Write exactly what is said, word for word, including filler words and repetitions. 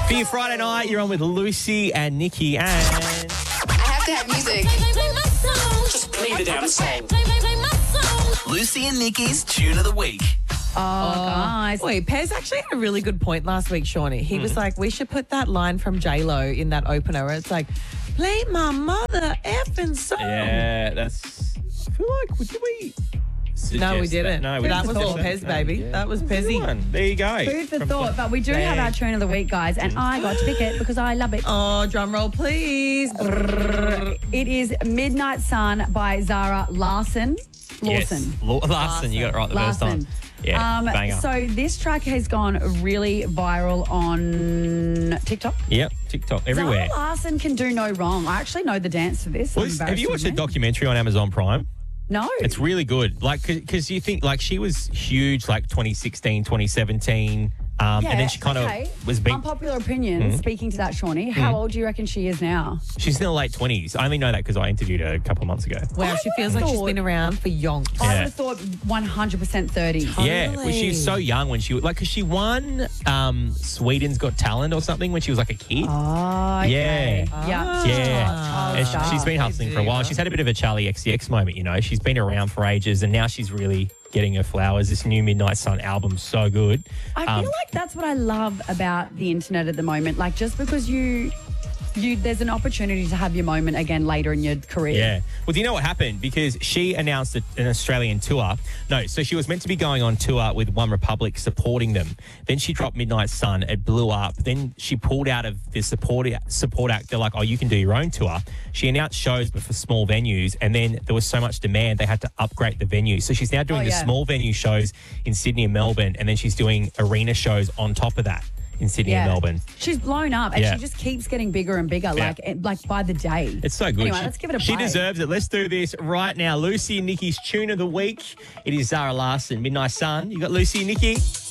For your Friday night, you're on with Lucy and Nikki and... I have to have music. Just play the damn song. Lucy and Nikki's Tune of the Week. Oh, guys. Wait, Pez actually had a really good point last week, Shawnee. He was like, we should put that line from J-Lo in that opener where it's like, play my mother effing song. Yeah, that's... I feel like, did we... No, we suggest didn't. That? No, we that didn't was all suggest Pez, baby. Yeah. That was Good Pezzy. one. There you go. Food for From- thought, but we do have our tune of the week, guys, and I got to pick it because I love it. Oh, drum roll, please. It is Midnight Sun by Zara Larson. Lawson. Yes. Law- Larson, you got it right the first Larson. time. Yeah, Um, banger. so this track has gone really viral on TikTok. Yep, TikTok, everywhere. Zara Larson can do no wrong. I actually know the dance for this. Well, I'm this- have embarrassed you to watched the admit. documentary on Amazon Prime? No. It's really good. Like, because you think, like, she was huge, like, twenty sixteen, twenty seventeen, um, and then she kind of okay. was big. Unpopular opinion, speaking to that, Shawnee, how old do you reckon she is now? She's in her late twenties. I only know that because I interviewed her a couple of months ago. Wow, she feels like she's thought- been around for yonks. I Yeah. would have thought one hundred percent thirty. Yeah, well, she was so young when she, like, because she won um, Sweden's Got Talent or something when she was, like, a kid. Oh, okay. Yeah. Yeah. Yeah, and she, she's been hustling for a while. She's had a bit of a Charlie X C X moment, you know. She's been around for ages, and now she's really getting her flowers. This new Midnight Sun album's so good. I Um, feel like that's what I love about the internet at the moment. Like, just because you, you, there's an opportunity to have your moment again later in your career. Yeah. Well, do you know what happened? Because she announced a, an Australian tour. No, so she was meant to be going on tour with One Republic supporting them. Then she dropped Midnight Sun. It blew up. Then she pulled out of the support, support act. They're like, oh, you can do your own tour. She announced shows, but for small venues. And then there was so much demand, they had to upgrade the venue. So she's now doing Oh, the yeah. small venue shows in Sydney and Melbourne. And then she's doing arena shows on top of that in Sydney and Melbourne. She's blown up, and Yeah. she just keeps getting bigger and bigger, Yeah. like it- like by the day. It's so good. Anyway, She- let's give it a She play. deserves it. Let's do this right now. Lucy and Nikki's Tune of the Week. It is Zara Larson, Midnight Sun. You got Lucy and Nikki.